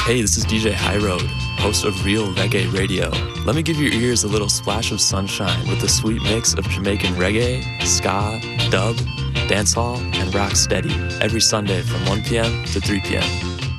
Hey, this is DJ High Road, host of Real Reggae Radio. Let me give your ears a little splash of sunshine with a sweet mix of Jamaican reggae, ska, dub, dancehall, and rock steady every Sunday from 1 p.m. to 3 p.m.